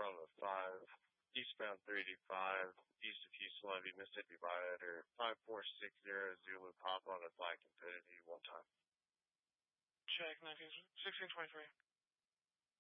Bravo 5, eastbound 385, east of Houston Levee, Mississippi Violator, 5460 Zulu Pop on a Black Infinity, one time. Check, 1623.